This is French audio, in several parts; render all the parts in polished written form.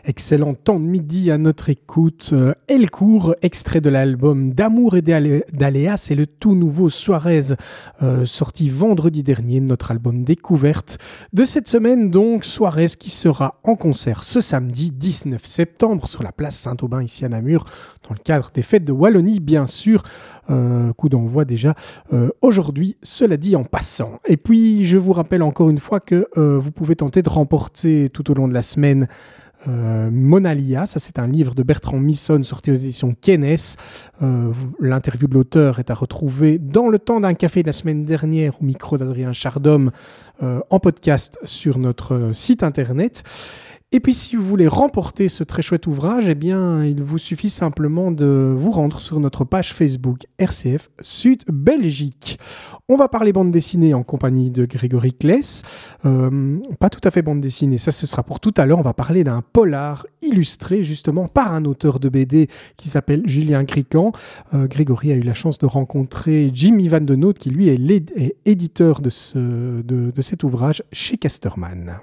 Excellent temps de midi à notre écoute. Elle court, extrait de l'album D'amour et d'aléas, c'est le tout nouveau Suarez, sorti vendredi dernier, notre album découverte de cette semaine. Donc Suarez qui sera en concert ce samedi 19 septembre sur la place Saint-Aubin ici à Namur, dans le cadre des fêtes de Wallonie bien sûr. Coup d'envoi déjà aujourd'hui, cela dit en passant. Et puis je vous rappelle encore une fois que vous pouvez tenter de remporter tout au long de la semaine Monalia, ça c'est un livre de Bertrand Misson sorti aux éditions Kennes. L'interview de l'auteur est à retrouver dans le temps d'un café de la semaine dernière au micro d'Adrien Chardhomme en podcast sur notre site internet. Et puis si vous voulez remporter ce très chouette ouvrage, eh bien, il vous suffit simplement de vous rendre sur notre page Facebook RCF Sud Belgique. On va parler bande dessinée en compagnie de Grégory Kless. Pas tout à fait bande dessinée, ça ce sera pour tout à l'heure. On va parler d'un polar illustré justement par un auteur de BD qui s'appelle Julien Grican. Grégory a eu la chance de rencontrer Jimmy Van Den Noot qui lui est éditeur de cet ouvrage chez Casterman.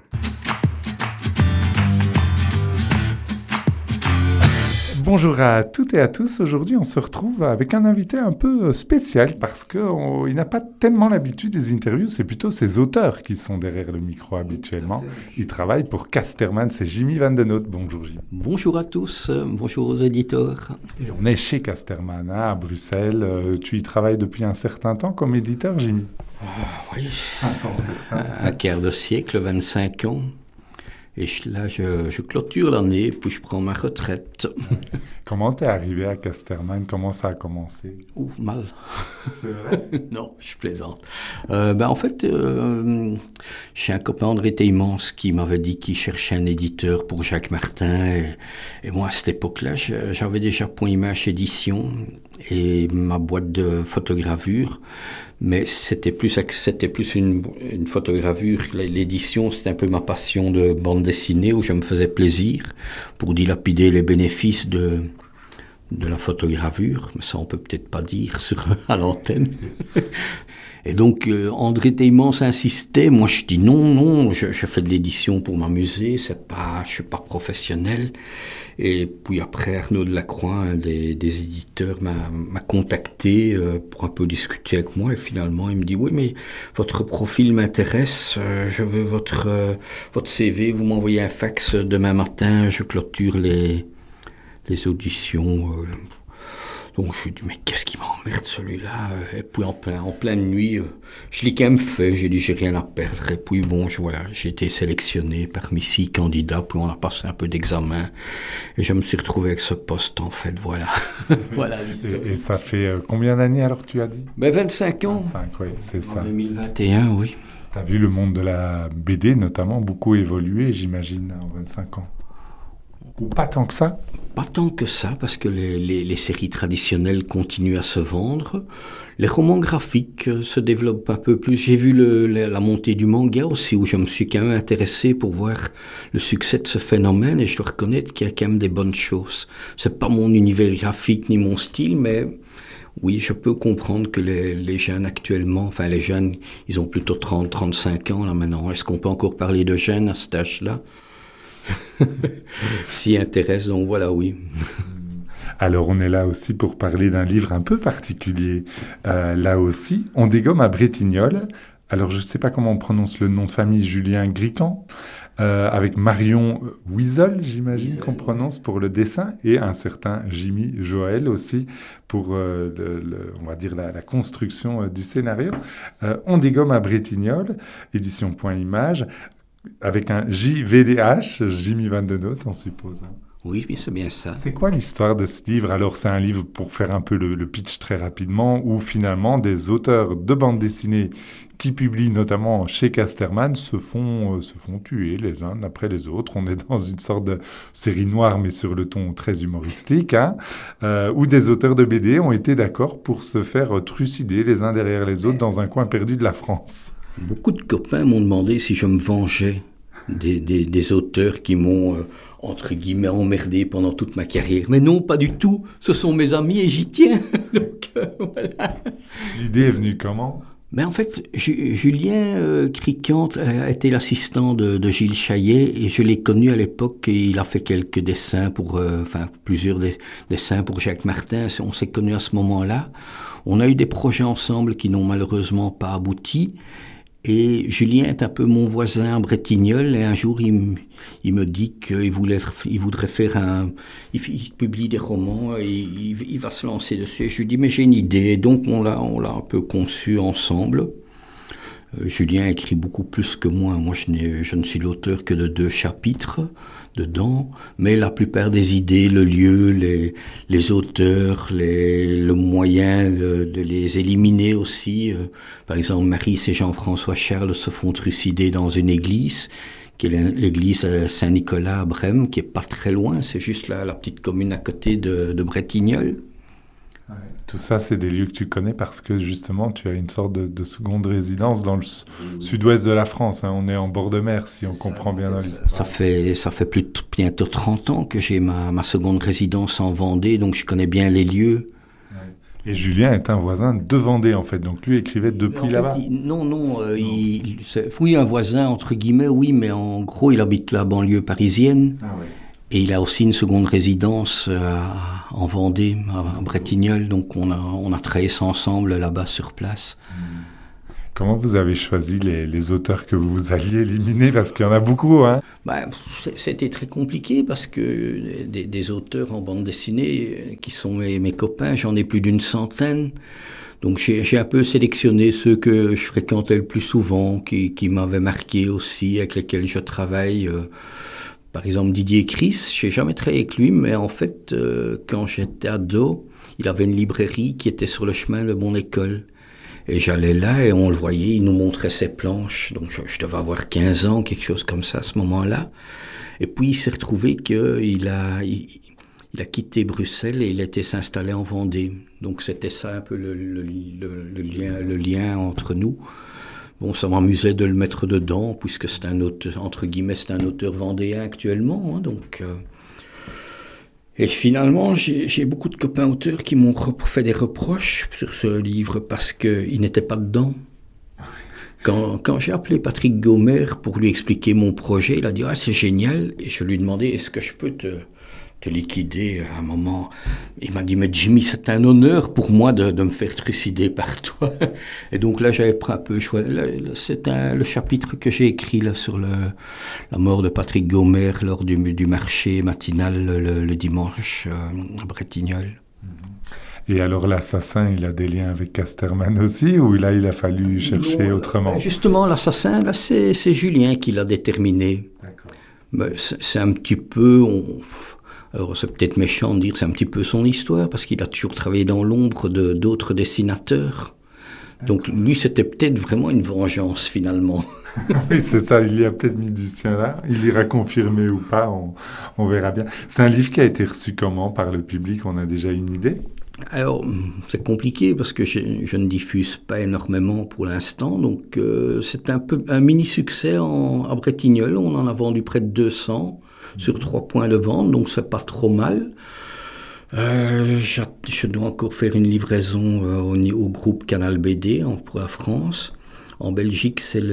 Bonjour à toutes et à tous. Aujourd'hui, on se retrouve avec un invité un peu spécial parce qu'il n'a pas tellement l'habitude des interviews. C'est plutôt ses auteurs qui sont derrière le micro habituellement. Il travaille pour Casterman. C'est Jimmy Van Den Noot. Bonjour Jimmy. Bonjour à tous. Bonjour aux éditeurs. Et on est chez Casterman à Bruxelles. Tu y travailles depuis un certain temps comme éditeur, Jimmy? Oui. Un quart de siècle, 25 ans. Et là, je clôture l'année, puis je prends ma retraite. Comment t'es arrivé à Casterman? Comment ça a commencé? Mal. C'est vrai? Non, je plaisante. En fait, j'ai un copain, André Teymans, qui m'avait dit qu'il cherchait un éditeur pour Jacques Martin. Et moi, à cette époque-là, j'avais déjà Point Image Édition et ma boîte de photogravure. Mais c'était plus une photogravure. L'édition, c'était un peu ma passion de bande dessinée où je me faisais plaisir pour dilapider les bénéfices de la photogravure. Mais ça, on peut peut-être pas dire à l'antenne. Et donc, André Teymans insistait. Moi, je dis non, je fais de l'édition pour m'amuser. Je suis pas professionnel. Et puis après, Arnaud Delacroix, un des éditeurs, m'a contacté pour un peu discuter avec moi. Et finalement, il me dit, oui, mais votre profil m'intéresse. Je veux votre CV. Vous m'envoyez un fax demain matin. Je clôture les auditions. Donc je lui dis, mais qu'est-ce qui m'emmerde celui-là? Et puis en pleine nuit, je l'ai quand même fait, j'ai dit, j'ai rien à perdre. Et puis bon, j'ai été sélectionné parmi 6 candidats, puis on a passé un peu d'examen. Et je me suis retrouvé avec ce poste, en fait, voilà. Voilà l'histoire. Et ça fait combien d'années alors tu as dit? 25 ans. 25, oui, c'est ça. En 2021, oui. Tu as vu le monde de la BD notamment beaucoup évoluer, j'imagine, en 25 ans. Ou pas tant que ça? Pas tant que ça, parce que les séries traditionnelles continuent à se vendre. Les romans graphiques se développent un peu plus. J'ai vu la montée du manga aussi, où je me suis quand même intéressé pour voir le succès de ce phénomène, et je dois reconnaître qu'il y a quand même des bonnes choses. C'est pas mon univers graphique ni mon style, mais oui, je peux comprendre que les jeunes actuellement, enfin les jeunes, ils ont plutôt 30-35 ans là maintenant. Est-ce qu'on peut encore parler de jeunes à cet âge-là? S'y intéresse, donc voilà, oui. Alors on est là aussi pour parler d'un livre un peu particulier. Là aussi, on dégomme à Bretignolles. Alors je ne sais pas comment on prononce le nom de famille, Julien Grican, avec Marion Wiesel, j'imagine qu'on prononce pour le dessin, et un certain Jimmy Joël aussi pour on va dire la construction du scénario. On dégomme à Bretignolles, édition Point Image, avec un JVDH, Jimmy Van Den Noot, on suppose. Oui, c'est bien ça. C'est quoi l'histoire de ce livre? Alors, c'est un livre, pour faire un peu le pitch très rapidement, où finalement des auteurs de bande dessinée qui publient notamment chez Casterman se font tuer les uns après les autres. On est dans une sorte de série noire, mais sur le ton très humoristique, où des auteurs de BD ont été d'accord pour se faire trucider les uns derrière les autres dans un coin perdu de la France. Beaucoup de copains m'ont demandé si je me vengeais des auteurs qui m'ont, entre guillemets, emmerdé pendant toute ma carrière. Mais non, pas du tout. Ce sont mes amis et j'y tiens. Donc, voilà. L'idée est venue comment? Mais en fait, Julien Criquant a été l'assistant de Gilles Chaillet et je l'ai connu à l'époque et il a fait quelques dessins plusieurs dessins pour Jacques Martin. On s'est connus à ce moment-là. On a eu des projets ensemble qui n'ont malheureusement pas abouti. Et Julien est un peu mon voisin à Bretignolles et un jour il me dit qu'il voudrait faire il publie des romans et il va se lancer dessus. Et je lui dis mais j'ai une idée. Et donc on l'a un peu conçu ensemble. Julien écrit beaucoup plus que moi. Moi je ne suis l'auteur que de 2 chapitres dedans, mais la plupart des idées, le lieu, les auteurs, le moyen de les éliminer aussi. Par exemple, Maris et Jean-François Charles se font trucider dans une église, qui est l'église Saint-Nicolas à Brême, qui est pas très loin, c'est juste la petite commune à côté de Bretignolles. Ouais. Tout ça, c'est des lieux que tu connais parce que justement, tu as une sorte de seconde résidence dans le sud-ouest de la France. Hein. On est en bord de mer, si on comprend bien dans l'histoire. Ça fait bientôt 30 ans que j'ai ma seconde résidence en Vendée, donc je connais bien les lieux. Et Julien est un voisin de Vendée, en fait. Donc lui écrivait depuis là-bas. Oui, un voisin, entre guillemets, oui, mais en gros, il habite la banlieue parisienne. Ah ouais. Et il a aussi une seconde résidence en Vendée, à Bretignolles. Donc on a travaillé ça ensemble là-bas sur place. Comment vous avez choisi les auteurs que vous alliez éliminer? Parce qu'il y en a beaucoup, hein? C'était très compliqué parce que des auteurs en bande dessinée qui sont mes copains, j'en ai plus d'une centaine. Donc j'ai un peu sélectionné ceux que je fréquentais le plus souvent, qui m'avaient marqué aussi, avec lesquels je travaille. Par exemple, Didier Chris, je n'ai jamais travaillé avec lui, mais en fait, quand j'étais ado, il avait une librairie qui était sur le chemin de mon école. Et j'allais là et on le voyait, il nous montrait ses planches. Donc je devais avoir 15 ans, quelque chose comme ça à ce moment-là. Et puis il s'est retrouvé qu'il a quitté Bruxelles et il était s'installer en Vendée. Donc c'était ça un peu le lien entre nous. Bon, ça m'amusait de le mettre dedans, puisque c'est un auteur, entre guillemets, c'est un auteur vendéen actuellement. Hein, donc, Et finalement, j'ai beaucoup de copains auteurs qui m'ont fait des reproches sur ce livre parce qu'ils n'étaient pas dedans. Quand j'ai appelé Patrick Gaumer pour lui expliquer mon projet, il a dit « Ah, c'est génial !» Et je lui ai demandé « Est-ce que je peux te liquider à un moment ?» Il m'a dit « Mais Jimmy, c'est un honneur pour moi de me faire trucider par toi. » Et donc là, j'avais pris un peu choix. C'est le chapitre que j'ai écrit là, sur la mort de Patrick Gaumer lors du marché matinal le dimanche à Bretignolles. Et alors l'assassin, il a des liens avec Casterman aussi, ou là il a fallu chercher autrement? Justement, l'assassin, là, c'est Julien qui l'a déterminé. D'accord. Mais c'est un petit peu... Alors c'est peut-être méchant de dire que c'est un petit peu son histoire, parce qu'il a toujours travaillé dans l'ombre d'autres dessinateurs. D'accord. Donc lui, c'était peut-être vraiment une vengeance finalement. Oui, c'est ça, il y a peut-être mis du sien là. Il ira confirmer ou pas, on verra bien. C'est un livre qui a été reçu comment par le public? On a déjà une idée? Alors, c'est compliqué parce que je ne diffuse pas énormément pour l'instant. Donc, c'est un peu un mini-succès à Bretignolles. On en a vendu près de 200 sur 3 points de vente, donc c'est pas trop mal. Je dois encore faire une livraison au groupe Canal BD pour la France. En Belgique, c'est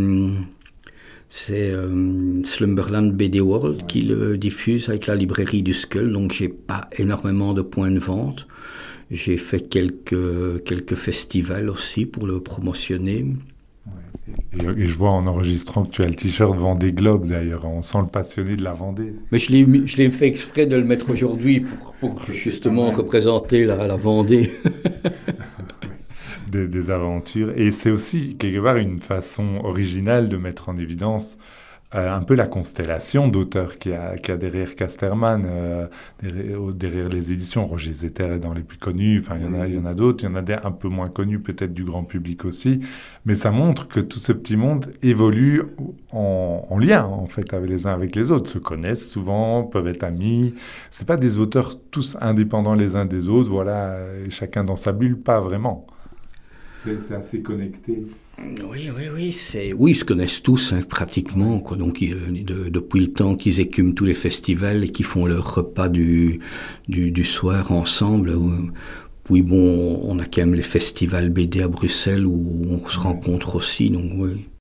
Slumberland BD World qui le diffuse avec la librairie du Skull, donc j'ai pas énormément de points de vente. J'ai fait quelques festivals aussi pour le promotionner. Et je vois en enregistrant que tu as le t-shirt Vendée Globe d'ailleurs, on sent le passionné de la Vendée. Mais je l'ai fait exprès de le mettre aujourd'hui pour justement représenter la Vendée. Des aventures. Et c'est aussi quelque part une façon originale de mettre en évidence un peu la constellation d'auteurs qu'il y a derrière Casterman, derrière les éditions. Roger Zetter est dans les plus connus, enfin il y en a d'autres, il y en a des un peu moins connus peut-être du grand public aussi, mais ça montre que tout ce petit monde évolue en lien en fait les uns avec les autres, se connaissent souvent, peuvent être amis, c'est pas des auteurs tous indépendants les uns des autres, voilà, chacun dans sa bulle, pas vraiment. C'est assez connecté. Oui, ils se connaissent tous hein, pratiquement. Quoi. Donc, depuis le temps qu'ils écument tous les festivals et qu'ils font leur repas du soir ensemble, Puis bon, on a quand même les festivals BD à Bruxelles où on se rencontre aussi, donc oui.